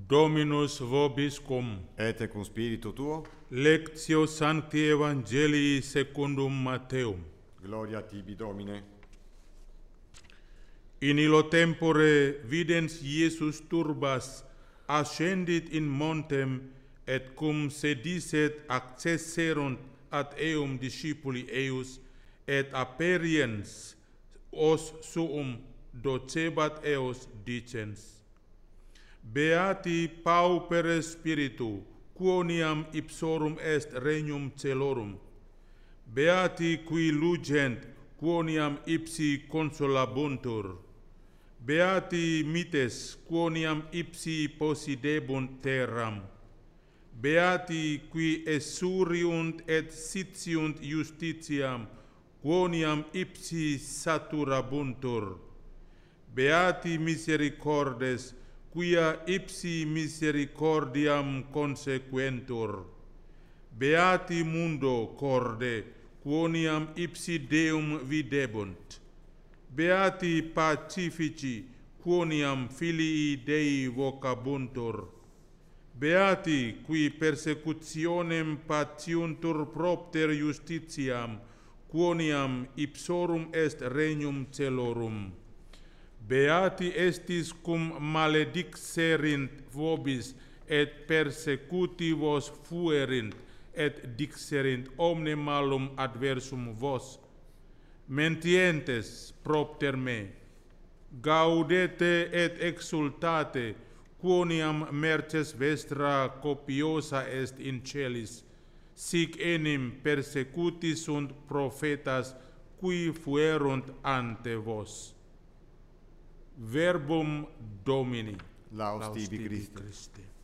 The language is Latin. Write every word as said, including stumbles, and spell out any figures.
Dominus vobiscum. Et cum spiritu tuo. Lectio Sancti Evangelii secundum Matteum. Gloria tibi, Domine. In illo tempore videns Iesus turbas ascendit in montem, et cum sedicet accesserunt ad eum discipuli eius, et aperiens os suum docebat eos dicens: Beati paupere spiritu, quoniam ipsorum est regnum celorum. Beati qui lugent, quoniam ipsi consolabuntur. Beati mites, quoniam ipsi possidebunt terram. Beati qui esuriunt et sitiunt justitiam, quoniam ipsi saturabuntur. Beati misericordes, quia ipsi misericordiam consequentur. Beati mundo corde, quoniam ipsi Deum videbunt. Beati pacifici, quoniam filii Dei vocabuntur. Beati qui persecutionem patiuntur propter justitiam, quoniam ipsorum est regnum celorum. Beati estis cum maledixerint vobis, et persecuti vos fuerint, et dixerint omne malum adversum vos. Mentientes propter me, gaudete et exultate, quoniam merces vestra copiosa est in celis, sic enim persecuti sunt prophetas qui fuerunt ante vos. Verbum Domini. Laus tibi Christe. Christe.